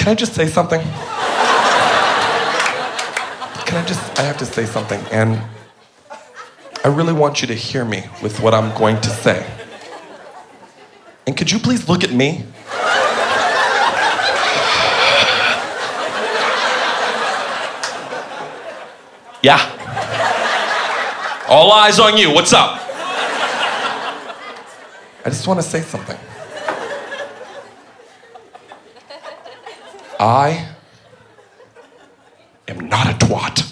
Can I just say something? I have to say something, and I really want you to hear me with what I'm going to say. And could you please look at me? Yeah. All eyes on you. What's up? I just want to say something. I am not a twat.